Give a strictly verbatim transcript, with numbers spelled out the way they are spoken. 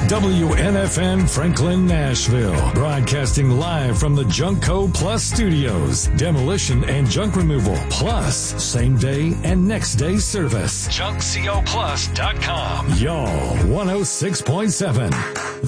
W N F N Franklin, Nashville. Broadcasting live from the Junkco Plus Studios. Demolition and junk removal. Plus, same day and next day service. junk co plus dot com. Y'all, one oh six point seven.